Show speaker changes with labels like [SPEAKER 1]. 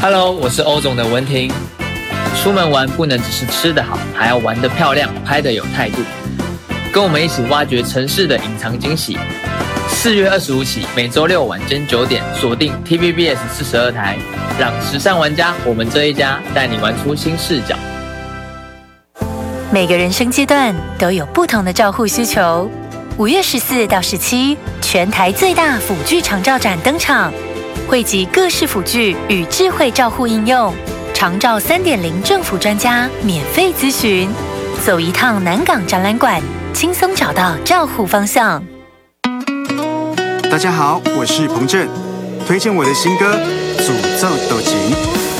[SPEAKER 1] Hello， 我是欧总的文婷。出门玩不能只是吃得好，还要玩得漂亮，拍得有态度。跟我们一起挖掘城市的隐藏惊喜。4月25起，每周六晚间9点，锁定 TVBS 42台，让时尚玩家我们这一家带你玩出新视角。
[SPEAKER 2] 每个人生阶段都有不同的照护需求。5月14到17，全台最大辅具长照展登场，汇集各式辅具与智慧照护应用，长照3.0政府专家免费咨询，走一趟南港展览馆，轻松找到照护方向。
[SPEAKER 3] 大家好，我是彭震，推荐我的新歌《诅咒斗情》。